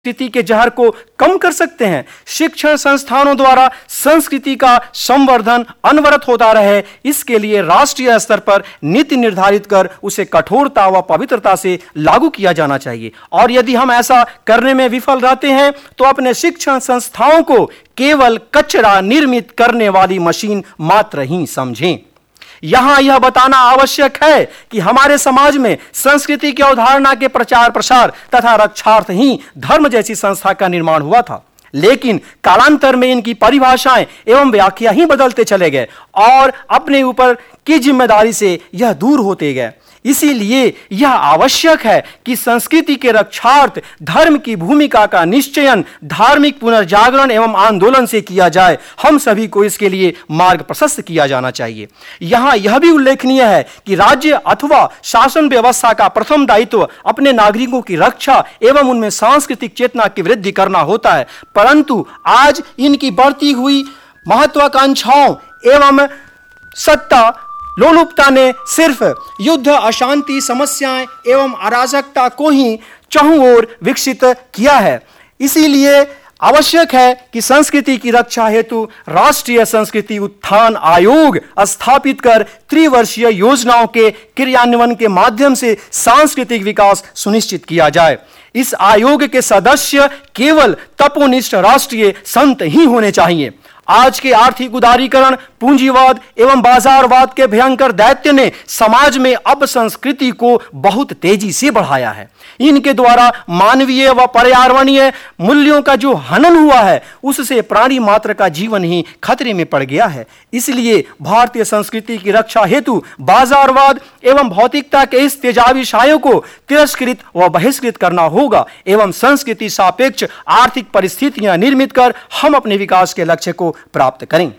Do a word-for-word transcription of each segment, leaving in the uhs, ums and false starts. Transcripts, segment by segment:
संस्कृति के जहर को कम कर सकते हैं। शिक्षण संस्थानों द्वारा संस्कृति का संवर्धन अनवरत होता रहे, इसके लिए राष्ट्रीय स्तर पर नीति निर्धारित कर उसे कठोरता व पवित्रता से लागू किया जाना चाहिए। और यदि हम ऐसा करने में विफल रहते हैं तो अपने शिक्षण संस्थाओं को केवल कचरा निर्मित करने वाली मशीन मात्र ही समझें। यहां यह बताना आवश्यक है कि हमारे समाज में संस्कृति की अवधारणा के प्रचार प्रसार तथा रक्षार्थ ही धर्म जैसी संस्था का निर्माण हुआ था, लेकिन कालांतर में इनकी परिभाषाएं एवं व्याख्या ही बदलते चले गए और अपने ऊपर की जिम्मेदारी से यह दूर होते गए। इसीलिए यह आवश्यक है कि संस्कृति के रक्षार्थ धर्म की भूमिका का निश्चयन धार्मिक पुनर्जागरण एवं आंदोलन से किया जाए। हम सभी को इसके लिए मार्ग प्रशस्त किया जाना चाहिए। यहाँ यह भी उल्लेखनीय है कि राज्य अथवा शासन व्यवस्था का प्रथम दायित्व अपने नागरिकों की रक्षा एवं उनमें सांस्कृतिक चेतना की वृद्धि करना होता है, परंतु आज इनकी बढ़ती हुई महत्वाकांक्षाओं एवं सत्ता लोलुपता ने सिर्फ युद्ध, अशांति, समस्याएं एवं अराजकता को ही चहुं ओर विकसित किया है। इसीलिए आवश्यक है कि संस्कृति की रक्षा हेतु राष्ट्रीय संस्कृति उत्थान आयोग स्थापित कर त्रिवर्षीय योजनाओं के क्रियान्वयन के माध्यम से सांस्कृतिक विकास सुनिश्चित किया जाए। इस आयोग के सदस्य केवल तपोनिष्ठ राष्ट्रीय संत ही होने चाहिए। आज के आर्थिक उदारीकरण, पूंजीवाद एवं बाजारवाद के भयंकर दैत्य ने समाज में अपसंस्कृति को बहुत तेजी से बढ़ाया है। इनके द्वारा मानवीय व पर्यावरणीय मूल्यों का जो हनन हुआ है, उससे प्राणी मात्र का जीवन ही खतरे में पड़ गया है। इसलिए भारतीय संस्कृति की रक्षा हेतु बाजारवाद एवं भौतिकता के इस तेजाबी सायों को तिरस्कृत व बहिष्कृत करना होगा एवं संस्कृति सापेक्ष आर्थिक परिस्थितियां निर्मित कर हम अपने विकास के लक्ष्य को प्राप्त करें।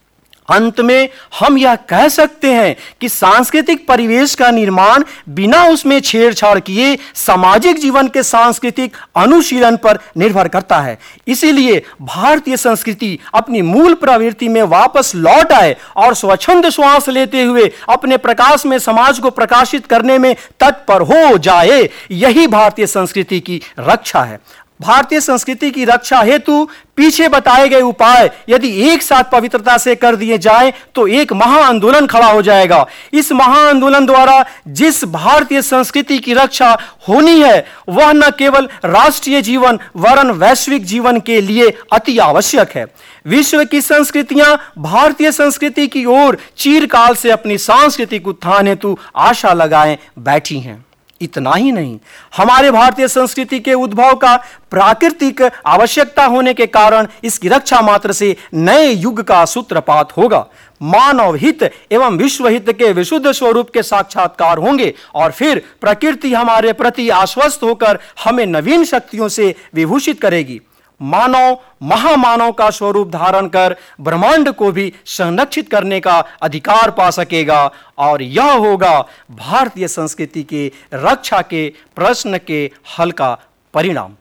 अंत में हम यह कह सकते हैं कि सांस्कृतिक परिवेश का निर्माण बिना उसमें छेड़छाड़ किए सामाजिक जीवन के सांस्कृतिक अनुशीलन पर निर्भर करता है। इसीलिए भारतीय संस्कृति अपनी मूल प्रवृत्ति में वापस लौट आए और स्वच्छंद श्वास लेते हुए अपने प्रकाश में समाज को प्रकाशित करने में तत्पर हो जाए। यही भारतीय संस्कृति की रक्षा है। भारतीय संस्कृति की रक्षा हेतु पीछे बताए गए उपाय यदि एक साथ पवित्रता से कर दिए जाएं तो एक महाआंदोलन खड़ा हो जाएगा। इस महाआंदोलन द्वारा जिस भारतीय संस्कृति की रक्षा होनी है, वह न केवल राष्ट्रीय जीवन वरन वैश्विक जीवन के लिए अति आवश्यक है। विश्व की संस्कृतियां भारतीय संस्कृति की ओर चिरकाल से अपनी सांस्कृतिक उत्थान हेतु आशा लगाए बैठी हैं। इतना ही नहीं, हमारे भारतीय संस्कृति के उद्भव का प्राकृतिक आवश्यकता होने के कारण इसकी रक्षा मात्र से नए युग का सूत्रपात होगा। मानव हित एवं विश्व हित के विशुद्ध स्वरूप के साक्षात्कार होंगे और फिर प्रकृति हमारे प्रति आश्वस्त होकर हमें नवीन शक्तियों से विभूषित करेगी। मानव महामानव का स्वरूप धारण कर ब्रह्मांड को भी संरक्षित करने का अधिकार पा सकेगा और यह होगा भारतीय संस्कृति के रक्षा के प्रश्न के हल का परिणाम।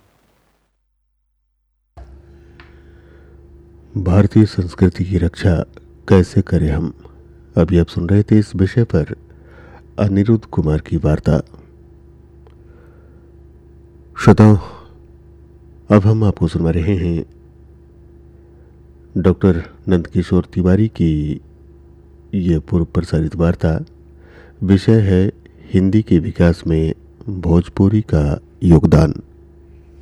भारतीय संस्कृति की रक्षा कैसे करें हम, अभी आप सुन रहे थे इस विषय पर अनिरुद्ध कुमार की वार्ता। श्रोताओं, अब हम आपको सुना रहे हैं डॉक्टर नंदकिशोर तिवारी की ये पूर्व प्रसारित वार्ता। विषय है हिंदी के विकास में भोजपुरी का योगदान।